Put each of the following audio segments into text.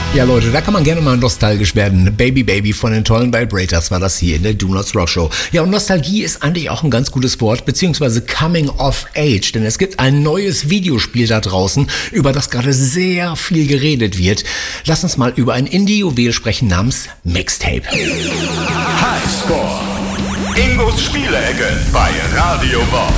Ja Leute, da kann man gerne mal nostalgisch werden. Baby Baby von den tollen Vibrators war das hier in der Do Not Rock Show. Ja, und Nostalgie ist eigentlich auch ein ganz gutes Wort, beziehungsweise Coming of Age, denn es gibt ein neues Videospiel da draußen, über das gerade sehr viel geredet wird. Lass uns mal über ein Indie-Juwel sprechen namens Mixtape. Highscore. Ingos Spielecke bei Radio Bob.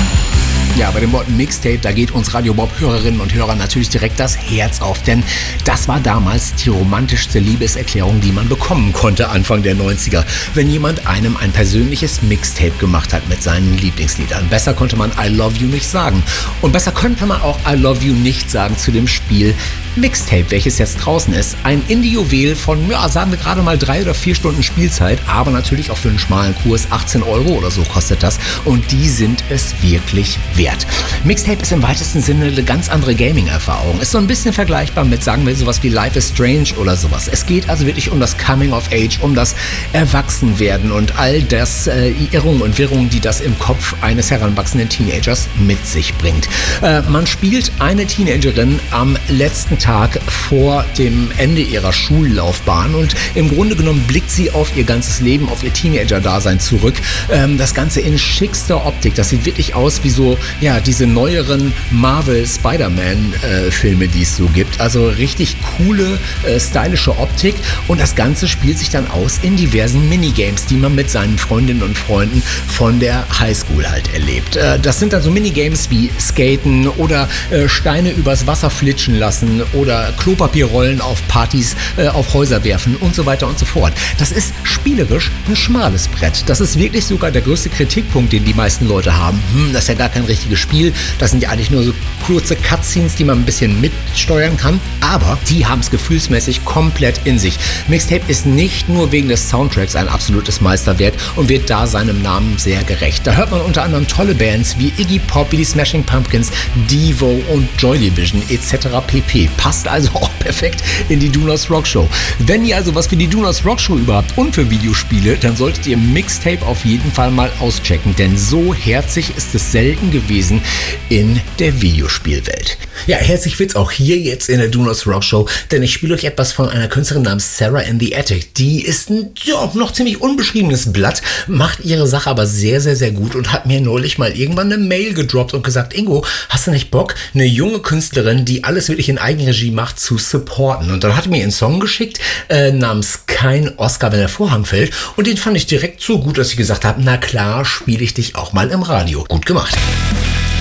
Ja, bei dem Wort Mixtape, da geht uns Radio Bob-Hörerinnen und Hörern natürlich direkt das Herz auf, denn das war damals die romantischste Liebeserklärung, die man bekommen konnte Anfang der 90er, wenn jemand einem ein persönliches Mixtape gemacht hat mit seinen Lieblingsliedern. Besser konnte man I Love You nicht sagen und besser könnte man auch I Love You nicht sagen zu dem Spiel Mixtape, welches jetzt draußen ist. Ein Indie-Juwel von, ja, sagen wir gerade mal 3 oder 4 Stunden Spielzeit, aber natürlich auch für einen schmalen Kurs 18 € oder so kostet das und die sind es wirklich wert. Mixtape ist im weitesten Sinne eine ganz andere Gaming-Erfahrung. Ist so ein bisschen vergleichbar mit, sagen wir, sowas wie Life is Strange oder sowas. Es geht also wirklich um das Coming of Age, um das Erwachsenwerden und all das Irrungen und Wirrungen, die das im Kopf eines heranwachsenden Teenagers mit sich bringt. Man spielt eine Teenagerin am letzten Tag vor dem Ende ihrer Schullaufbahn und im Grunde genommen blickt sie auf ihr ganzes Leben, auf ihr Teenager-Dasein zurück. Das Ganze in schickster Optik. Das sieht wirklich aus wie so, ja, diese neueren Marvel-Spider-Man-Filme, die es so gibt. Also richtig coole, stylische Optik und das Ganze spielt sich dann aus in diversen Minigames, die man mit seinen Freundinnen und Freunden von der Highschool halt erlebt. Das sind dann so Minigames wie Skaten oder Steine übers Wasser flitschen lassen oder Klopapierrollen auf Partys, auf Häuser werfen und so weiter und so fort. Das ist spielerisch ein schmales Brett. Das ist wirklich sogar der größte Kritikpunkt, den die meisten Leute haben. Das ist ja gar kein richtiges Spiel. Das sind ja eigentlich nur so kurze Cutscenes, die man ein bisschen mitsteuern kann. Aber die haben es gefühlsmäßig komplett in sich. Mixtape ist nicht nur wegen des Soundtracks ein absolutes Meisterwerk und wird da seinem Namen sehr gerecht. Da hört man unter anderem tolle Bands wie Iggy Pop, wie die Smashing Pumpkins, Devo und Joy Division etc. pp. Passt also auch perfekt in die Do Not Rock Show. Wenn ihr also was für die Do Not Rock Show überhaupt und für Videospiele, dann solltet ihr Mixtape auf jeden Fall mal auschecken, denn so herzig ist es selten gewesen in der Videospielwelt. Ja, herzlich wird's auch hier jetzt in der Do Not Rock Show, denn ich spiele euch etwas von einer Künstlerin namens Sarah in the Attic. Die ist ein noch ziemlich unbeschriebenes Blatt, macht ihre Sache aber sehr, sehr, sehr gut und hat mir neulich mal irgendwann eine Mail gedroppt und gesagt, Ingo, hast du nicht Bock, eine junge Künstlerin, die alles wirklich in Eigenregie macht, zu supporten? Und dann hat mir einen Song geschickt, namens Kein Oscar, wenn der Vorhang fällt, und den fand ich direkt so gut, dass ich gesagt habe, na klar, spiele ich dich auch mal im Radio. Gut gemacht.